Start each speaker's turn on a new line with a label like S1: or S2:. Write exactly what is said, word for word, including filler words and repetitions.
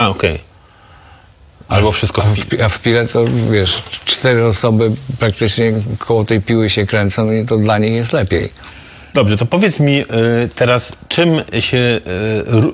S1: A, okej. Albo wszystko
S2: A
S1: w
S2: w, pi- a w pile to, wiesz, cztery osoby praktycznie koło tej piły się kręcą i to dla nich jest lepiej.
S1: Dobrze, to powiedz mi y, teraz, czym się y, ró-